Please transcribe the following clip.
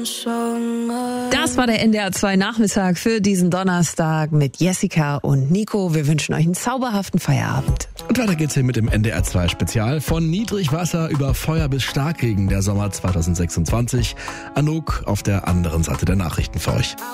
Das war der NDR 2 Nachmittag für diesen Donnerstag mit Jessica und Nico. Wir wünschen euch einen zauberhaften Feierabend. Und weiter geht's hier mit dem NDR 2 Spezial. Von Niedrigwasser über Feuer bis Starkregen der Sommer 2026. Anouk auf der anderen Seite der Nachrichten für euch.